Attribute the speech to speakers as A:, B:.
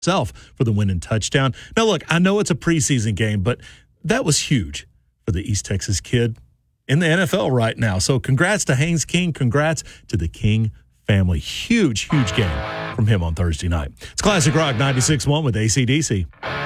A: himself for the winning touchdown. Now, look, I know it's a preseason game, but that was huge for the East Texas kid in the NFL right now. So congrats to Haynes King. Congrats to the King family. Huge, huge game from him on Thursday night. It's Classic Rock 96.1 with AC/DC.